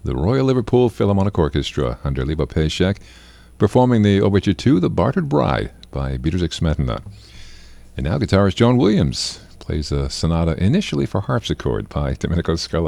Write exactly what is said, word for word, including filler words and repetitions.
the Royal Liverpool Philharmonic Orchestra under Lebo Peshek, performing the overture to The Bartered Bride by Bedřich Smetana. And now guitarist Joan Williams plays a sonata initially for harpsichord by Domenico Scarlatti.